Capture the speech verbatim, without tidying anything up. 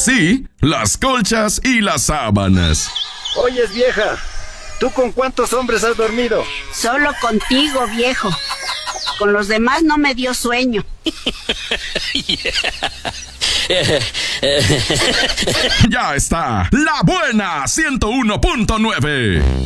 sí, las colchas y las sábanas. Oyes, vieja, ¿tú con cuántos hombres has dormido? Solo contigo, viejo. Con los demás no me dio sueño. Ya está, La Buena ciento uno punto nueve.